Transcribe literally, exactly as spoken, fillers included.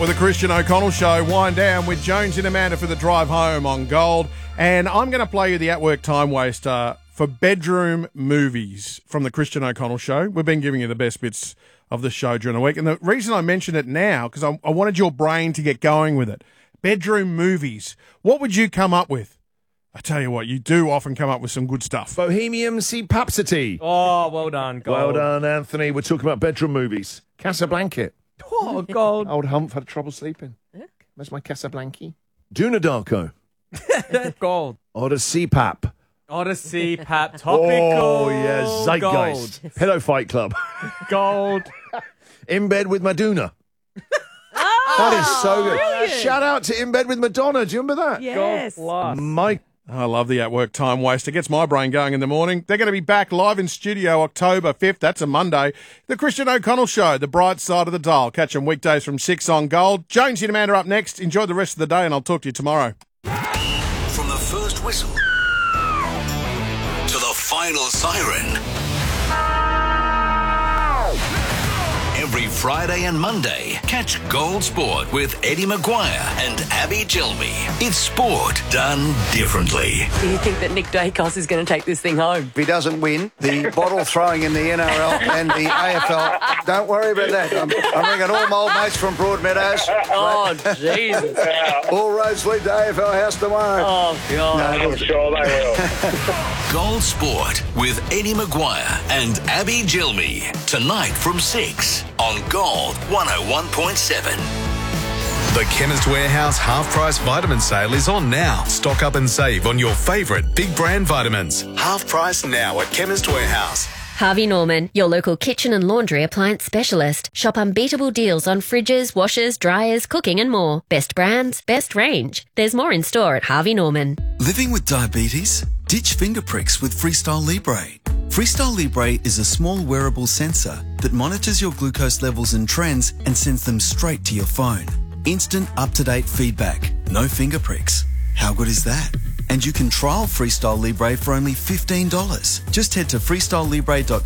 With the Christian O'Connell Show, wind down with Jones and Amanda for the drive home on Gold. And I'm going to play you the at-work time waster for bedroom movies from the Christian O'Connell Show. We've been giving you the best bits of the show during the week. And the reason I mention it now, because I, I wanted your brain to get going with it. Bedroom movies. What would you come up with? I tell you what, you do often come up with some good stuff. Bohemian Rhapsody. Oh, well done, Gold. Well done, Anthony. We're talking about bedroom movies. Casablanca. Oh, Gold. Old Humph had trouble sleeping. Where's my Casablanca? Dunadarko. Gold. Odyssey Pap. Odyssey, Pap, topical. Oh, yeah, Zeitgeist. Gold. Hello, Fight Club. Gold. In Bed with Madonna. That is so good. brilliant. Shout out to In Bed with Madonna. Do you remember that? Yes. Gold plus. Mike. I love the at-work time waster. Gets my brain going in the morning. They're going to be back live in studio October fifth. That's a Monday. The Christian O'Connell Show, the bright side of the dial. Catch them weekdays from six on Gold. Jonesy and Amanda up next. Enjoy the rest of the day, and I'll talk to you tomorrow. From the first whistle to the final siren. Every Friday and Monday, catch Gold Sport with Eddie Maguire and Abby Gilby. It's sport done differently. Do you think that Nick Dacos is going to take this thing home? If he doesn't win, the bottle throwing in the N R L and the A F L, don't worry about that. I'm, I'm bringing all my old mates from Broadmeadows. Oh, Jesus. All roads lead to A F L House tomorrow. Oh, God. I'm sure they will. Gold Sport with Eddie Maguire and Abby Gilby. Tonight from six on Gold one oh one point seven. The Chemist Warehouse half-price vitamin sale is on now. Stock up and save on your favourite big brand vitamins. Half price now at Chemist Warehouse. Harvey Norman, your local kitchen and laundry appliance specialist. Shop unbeatable deals on fridges, washers, dryers, cooking and more. Best brands, best range. There's more in store at Harvey Norman. Living with diabetes? Ditch finger pricks with Freestyle Libre. Freestyle Libre is a small wearable sensor that monitors your glucose levels and trends and sends them straight to your phone. Instant, up-to-date feedback. No finger pricks. How good is that? And you can trial Freestyle Libre for only fifteen dollars. Just head to freestyle libre dot